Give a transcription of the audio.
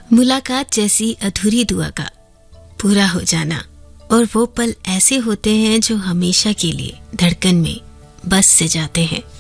मुलाकात जैसी अधूरी दुआ का पूरा हो जाना, और वो पल ऐसे होते हैं जो हमेशा के लिए धड़कन में बस से जाते हैं।